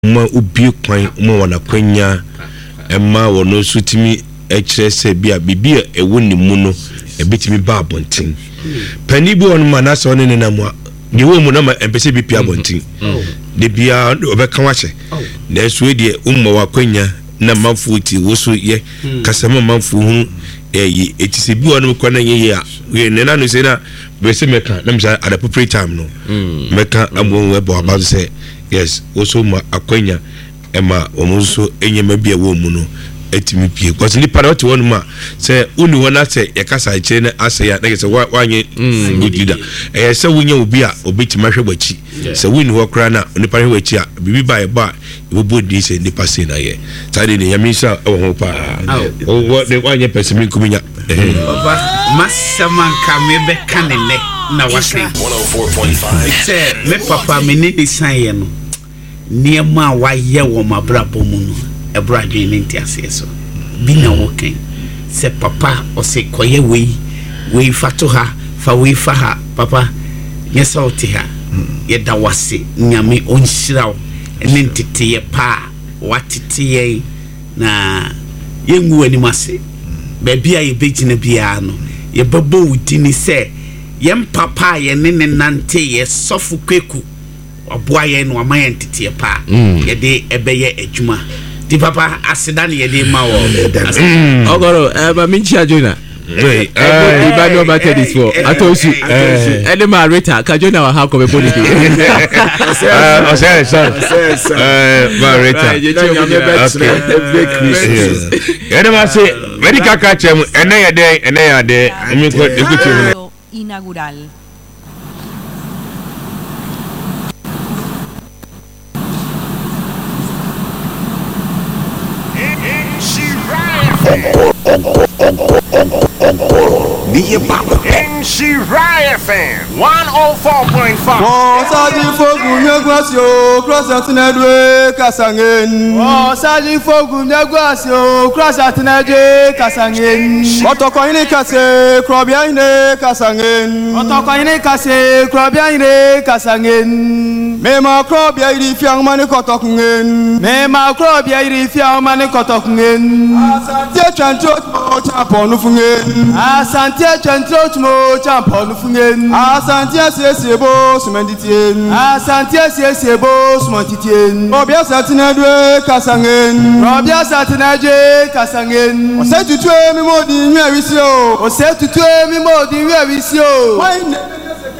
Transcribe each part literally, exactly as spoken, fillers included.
ma ubie kwan ma wana kwanya emma wono sutimi ekyere se bia bibia ewo ni mu no ebetimi ba abonten pani bi won ma na so ne na mu ni wo mu na ma empese bi pia abonten de bia obeka wache na so de umma wa kwanya na mafuti wo so ye kasama mafu hu eyi etise bi won ko na ye a we ne na no se na be se meka na mja at appropriate time no meka amwo we bo about say yes also ma akwanya ema omunso enyema bia wo mu no etimi pie because ni para to won ma say uni wona say yakasa kire na ase ya na say wanye good leader eh say wunya obi a obetima hwebachi say wini ho kra na ni para hwebachi a bibi ba e ba ebobo di say ni passe na ye tade ne yamisa e ho pa o wo de wanye pesimi kuminya eh baba masaman ka me be kanele na wase one oh four point five say me papa me ni design ye no niema wa ye wo mabrabo mu no ebra dwen nti ase so bi na wo kan se papa o se koye we we fato ha fa we fa ha papa nye sauti ha ye da wase nyame onhyiraw ene ntete ye pa watete ye na ye ngu ani mase ba bia ye begina bia no ye babo wudini se ye papa ye ne ne nante ye sofu kweku oboa ye no amaye ntete ye pa ye de ebeye adwuma di papa asidani ye de ma wo ogoro eh ba minchi ajona eh eh ba no matter this for atosu eh ene ma reta ka jona wa ha ko be boni bi eh o se se eh ma reta ene ma se medical ka chem ene ye de ene ya de mi ko de ko inaugural. N C R F M one oh four point five. Oh, Saji Fogu Negwasio, cross at Nedwe, Kasangen. Oh, Saji Fogu Negwasio, cross at Nedwe, Kasangen. Otokoine Kase, Krobiane, Kasangen. Otokoine Kase, Krobiane, Kasangen. Mema Krobia, if young money Kotoken. Mema Krobia, if young money Kotoken. Asantia Chantrot, Tapon Fungen. Asantia Chantrot, Champon Fungen. Asantia Sebo, Smenditien. Asantia Sebo, Smantitien. Robia Satinadwe, Kasangen. Robia Satinadwe, Kasangen. O said to tell me more than you are so. O said to tell me more than you are so.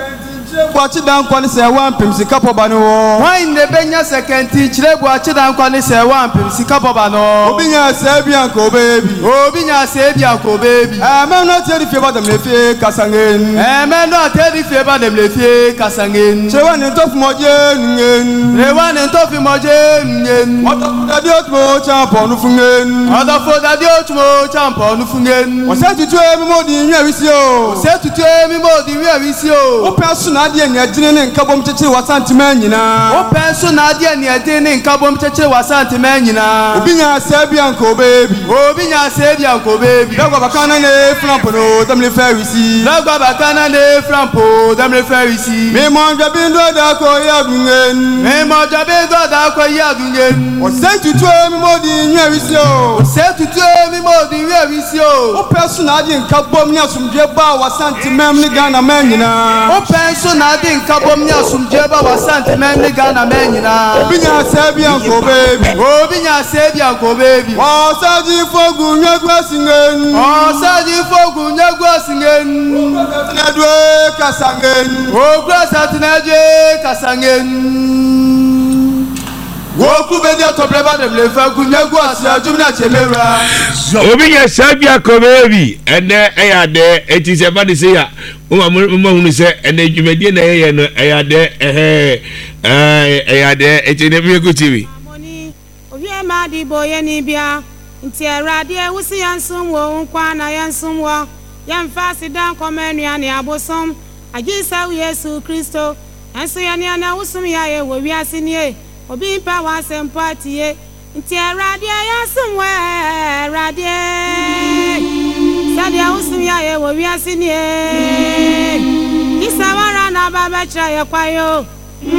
Watch it down, Quan say one pimsy couple bano. Why in the Benya second teach, watch it down, Quan say one pimsy couple bano. Obinya Sabianco baby. Obinya Sabianco baby. I may not tell if you about them Lefe Kasangen. I may not tell if you about them Lefe Kasangen. So one and tough Mojen. They one and tough Mojen. What the Diotmo champ on Fungen. Other for the Diotmo champ on Fungen. Was said to tell me more than you are with you. Said to tell me more than you are with you. What person Nadia ni adine nkabom cheche wasanti manyina o penso Nadia ni adine nkabom cheche wasanti manyina obinya asebia nko baby obinya asebia nko baby lagwa bakana ne flampo no damle ferisi lagwa bakana ne flampo damle ferisi me mo jabindo da ko yadungen me mo jabindo da ko yadungen o se tutu mi modi nwewisi o o se tutu mi modi nwewisi o o penso Nadia nkabom ni asumdwe ba wasanti memni Ghana manyina o penso na din kabom nya sumjeba wasante men Ghana menyina obinya sebia ko baby obinya sebia ko baby o saji fogu nyagwa singen o saji fogu nyagwa singen nadwe kasangen o grasa tinaje kasangen woku bedia to breba de lefa ku nyagwa sia jumna chemera obinya sebia ko baby ene eyade etise ba de se ya Uma uma hunu se ene dwumade na ye no eyade eh eh eyade etine mi ku tiwi amoni owie ma di boye ni bia nti erade ewusi yansum wo nkwa na yansum wo yamfa sidan komanu ane abosom agisa Yesu Kristo enso ya ne na wusum ya ye wo wiase nie obi mpa wa sempatie nti erade yansum wo erade Sadia usum ya ye wo wiase nie Isawara na baba cha ye kwayo